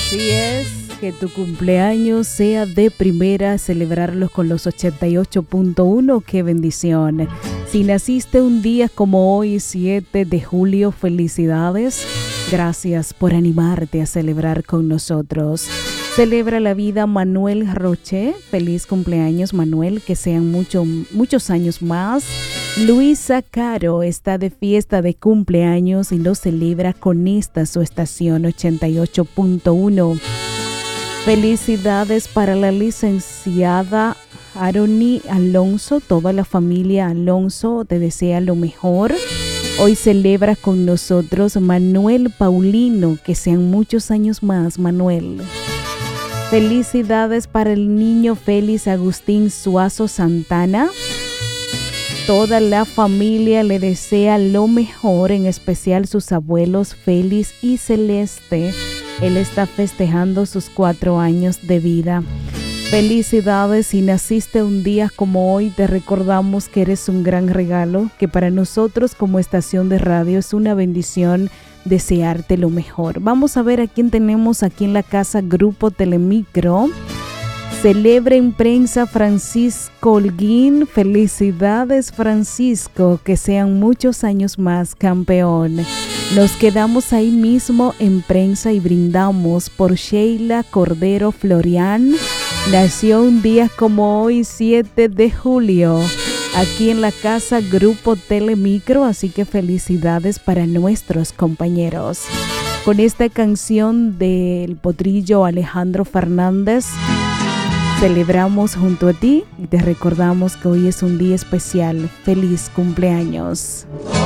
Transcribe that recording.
Así es, que tu cumpleaños sea de primera, celebrarlos con los 88.1, qué bendición. Si naciste un día como hoy, 7 de julio, felicidades. Gracias por animarte a celebrar con nosotros. Celebra la vida Manuel Roche. Feliz cumpleaños, Manuel, que sean muchos años más. Luisa Caro está de fiesta de cumpleaños y lo celebra con esta su estación 88.1. Felicidades para la licenciada Aroni Alonso. Toda la familia Alonso te desea lo mejor. Hoy celebra con nosotros Manuel Paulino. Que sean muchos años más, Manuel. Felicidades para el niño Félix Agustín Suazo Santana. Toda la familia le desea lo mejor, en especial sus abuelos Félix y Celeste. Él está festejando sus 4 años de vida. Felicidades, si naciste un día como hoy, te recordamos que eres un gran regalo, que para nosotros como estación de radio es una bendición desearte lo mejor. Vamos a ver a quién tenemos aquí en la casa. Grupo Telemicro. Celebra en prensa Francisco Holguín. Felicidades, Francisco, que sean muchos años más, campeón. Nos quedamos ahí mismo en prensa y brindamos por Sheila Cordero Florian. Nació un día como hoy, 7 de julio, aquí en la casa Grupo Telemicro, así que felicidades para nuestros compañeros. Con esta canción del potrillo Alejandro Fernández, celebramos junto a ti y te recordamos que hoy es un día especial. Feliz cumpleaños.